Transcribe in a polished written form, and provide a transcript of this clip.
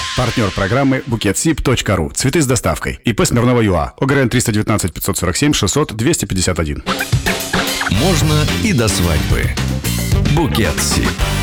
Партнер программы BuketSip.ru. Цветы с доставкой. ИП Смирнова ЮА. ОГРН 319 547 600 251. Можно и до свадьбы. BuketSip.